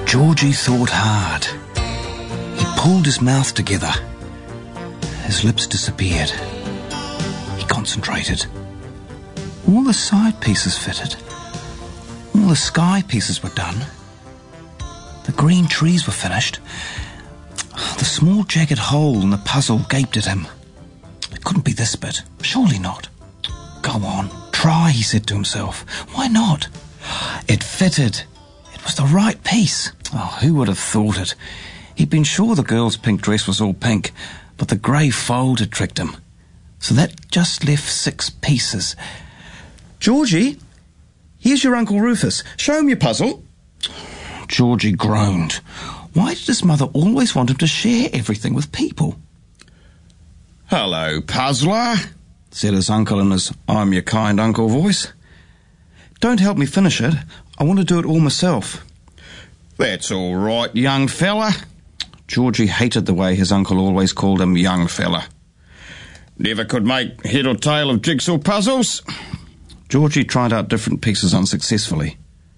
Georgie thought hard. He pulled his mouth together. His lips disappeared. He concentrated. All the side pieces fitted. All the sky pieces were done. The green trees were finished. The small jagged hole in the puzzle gaped at him. It couldn't be this bit. Surely not. Go on, try, he said to himself. Why not? It fitted. It was the right piece. Oh, who would have thought it? He'd been sure the girl's pink dress was all pink, but the grey fold had tricked him. So that just left 6 pieces. Georgie, here's your Uncle Rufus. Show him your puzzle. Georgie groaned. Why did his mother always want him to share everything with people? Hello, puzzler, said his uncle in his I'm your kind uncle voice. Don't help me finish it. I want to do it all myself. That's all right, young fella. Georgie hated the way his uncle always called him young fella. Never could make head or tail of jigsaw puzzles. Georgie tried out different pieces unsuccessfully.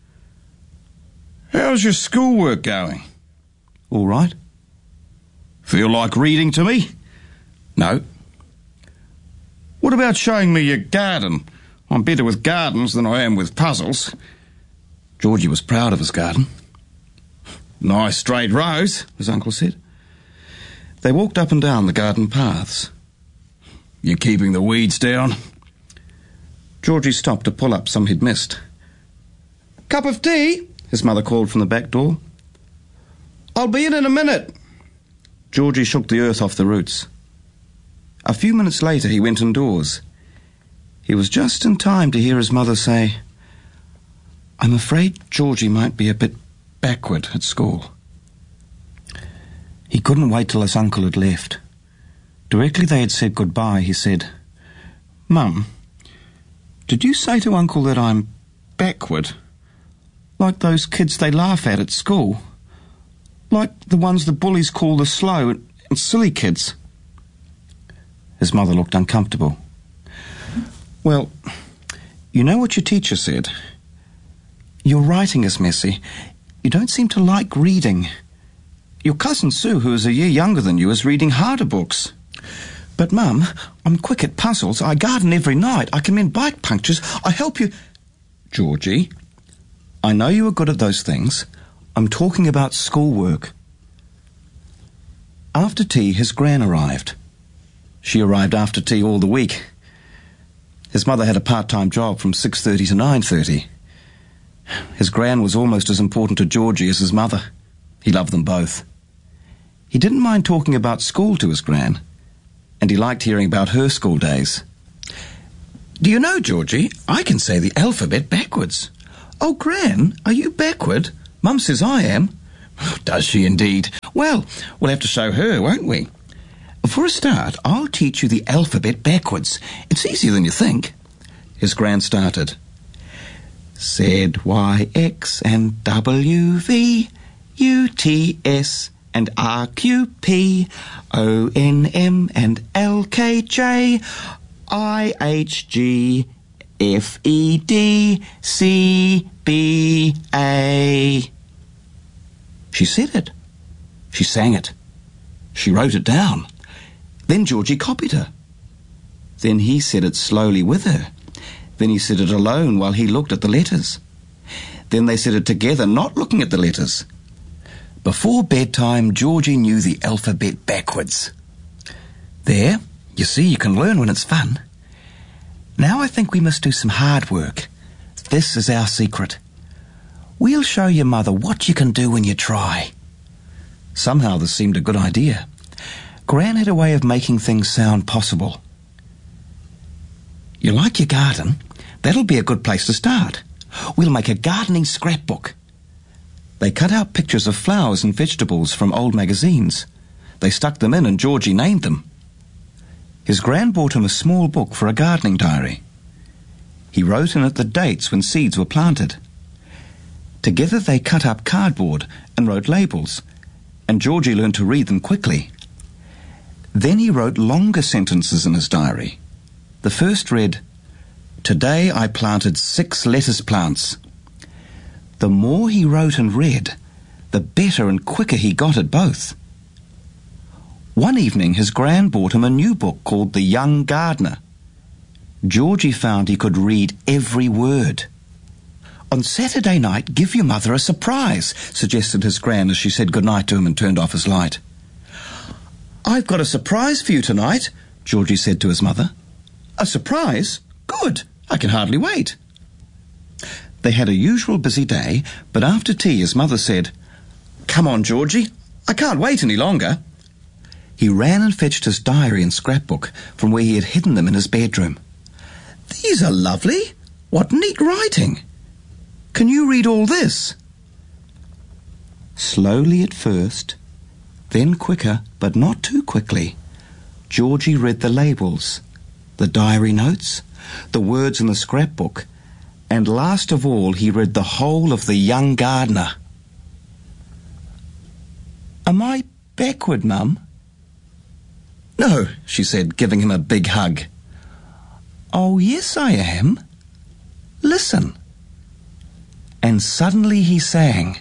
How's your schoolwork going? All right. Feel like reading to me? No. What about showing me your garden? I'm better with gardens than I am with puzzles. Georgie was proud of his garden. Nice straight rows, his uncle said. They walked up and down the garden paths. You keeping the weeds down? Georgie stopped to pull up some he'd missed. Cup of tea? His mother called from the back door. I'll be in a minute. Georgie shook the earth off the roots. A few minutes later he went indoors. He was just in time to hear his mother say, I'm afraid Georgie might be a bit backward at school. He couldn't wait till his uncle had left. Directly they had said goodbye, he said, Mum, did you say to Uncle that I'm backward? Like those kids they laugh at school? Like the ones the bullies call the slow and silly kids? His mother looked uncomfortable. Well, you know what your teacher said? Your writing is messy. You don't seem to like reading. Your cousin Sue, who is a year younger than you, is reading harder books. But, Mum, I'm quick at puzzles. I garden every night. I can mend bike punctures. I help you... Georgie, I know you are good at those things. I'm talking about schoolwork. After tea, his gran arrived. She arrived after tea all the week. His mother had a part-time job from 6:30 to 9:30. His gran was almost as important to Georgie as his mother. He loved them both. He didn't mind talking about school to his gran, and he liked hearing about her school days. Do you know, Georgie, I can say the alphabet backwards. Oh, Gran, are you backward? Mum says I am. Does she indeed? Well, we'll have to show her, won't we? For a start, I'll teach you the alphabet backwards. It's easier than you think. His gran started. Z, Y, X, and W, V, U, T, S, and R, Q, P, O, N, M, and L, K, J, I, H, G, F, E, D, C, B, A. She said it. She sang it. She wrote it down. Then Georgie copied her. Then he said it slowly with her. Then he said it alone while he looked at the letters. Then they said it together, not looking at the letters. Before bedtime, Georgie knew the alphabet backwards. There, you see, you can learn when it's fun. Now I think we must do some hard work. This is our secret. We'll show your mother what you can do when you try. Somehow this seemed a good idea. Gran had a way of making things sound possible. You like your garden? That'll be a good place to start. We'll make a gardening scrapbook. They cut out pictures of flowers and vegetables from old magazines. They stuck them in and Georgie named them. His gran bought him a small book for a gardening diary. He wrote in it the dates when seeds were planted. Together they cut up cardboard and wrote labels, and Georgie learned to read them quickly. Then he wrote longer sentences in his diary. The first read, Today I planted 6 lettuce plants. The more he wrote and read, the better and quicker he got at both. One evening his gran bought him a new book called The Young Gardener. Georgie found he could read every word. "On Saturday night, give your mother a surprise," suggested his gran as she said goodnight to him and turned off his light. "I've got a surprise for you tonight," Georgie said to his mother. "A surprise? Good. I can hardly wait." They had a usual busy day, but after tea his mother said, "Come on, Georgie. I can't wait any longer." He ran and fetched his diary and scrapbook from where he had hidden them in his bedroom. "These are lovely. What neat writing. Can you read all this?" Slowly at first, then quicker, but not too quickly, Georgie read the labels, the diary notes, the words in the scrapbook, and last of all he read the whole of The Young Gardener. "Am I backward, Mum?" "No," she said, giving him a big hug. "Oh, yes, I am. Listen." And suddenly he sang,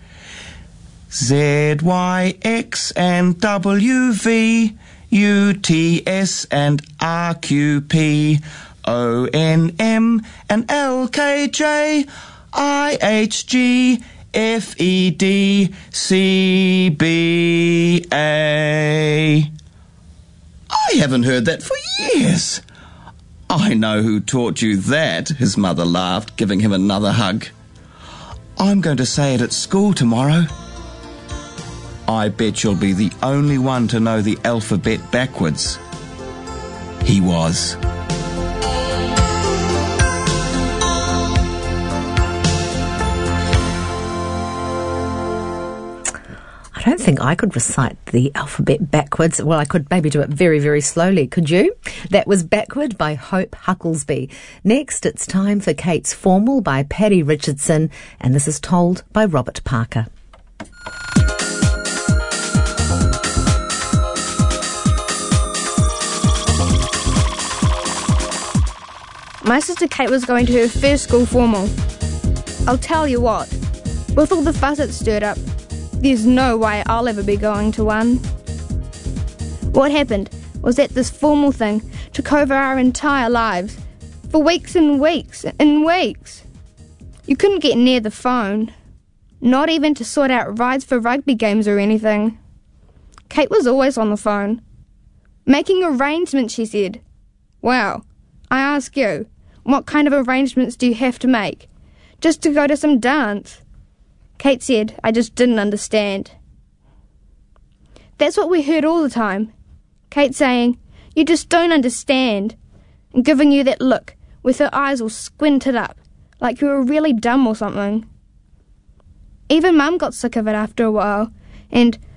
Z, Y, X and W, V, U, T, S and R, Q, P, O, N, M and L, K, J, I, H, G, F, E, D, C, B, A. "I haven't heard that for years." "I know who taught you that," his mother laughed, giving him another hug. "I'm going to say it at school tomorrow." "I bet you'll be the only one to know the alphabet backwards." He was. I don't think I could recite the alphabet backwards. Well, I could maybe do it very, very slowly. Could you? That was Backward by Hope Hucklesby. Next, it's time for Kate's Formal by Paddy Richardson, and this is told by Robert Parker. My sister Kate was going to her first school formal. I'll tell you what, with all the fuss it stirred up, there's no way I'll ever be going to one. What happened was that this formal thing took over our entire lives for weeks and weeks and weeks. You couldn't get near the phone, not even to sort out rides for rugby games or anything. Kate was always on the phone, making arrangements, she said. Wow, I ask you, what kind of arrangements do you have to make? Just to go to some dance? Kate said I just didn't understand. That's what we heard all the time. Kate saying, "You just don't understand," and giving you that look with her eyes all squinted up, like you were really dumb or something. Even Mum got sick of it after a while, and